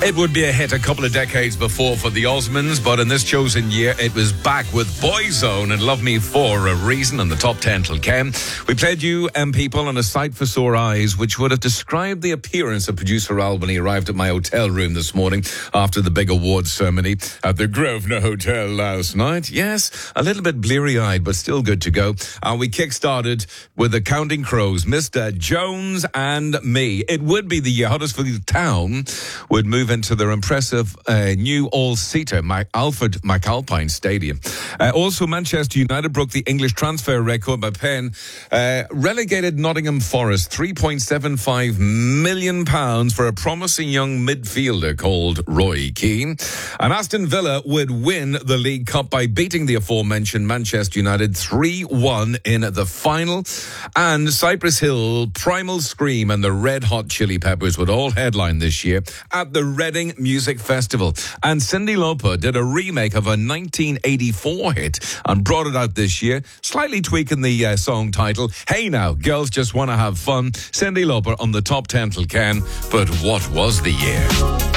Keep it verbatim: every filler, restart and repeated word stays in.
It would be a hit a couple of decades before for the Osmonds, but in this chosen year, it was back with Boyzone and Love Me For a Reason in the top ten till Ken. We played you and people on A Sight for Sore Eyes, which would have described the appearance of producer Al when he arrived at my hotel room this morning after the big awards ceremony at the Grosvenor Hotel last night. Yes, a little bit bleary-eyed, but still good to go. And we kick-started with the Counting Crows, Mister Jones and Me. It would be the year Huddersfield Town would move into their impressive uh, new all-seater, Mac- Alfred McAlpine Stadium. Uh, also, Manchester United broke the English transfer record by paying uh, relegated Nottingham Forest three point seven five million pounds for a promising young midfielder called Roy Keane. And Aston Villa would win the League Cup by beating the aforementioned Manchester United three one in the final. And Cypress Hill, Primal Scream and the Red Hot Chili Peppers would all headline this year at the Reading Music Festival. And Cyndi Lauper did a remake of a nineteen eighty-four hit and brought it out this year, slightly tweaking the uh, song title. Hey now, girls just want to have fun. Cyndi Lauper on the top ten till Ken. But what was the year?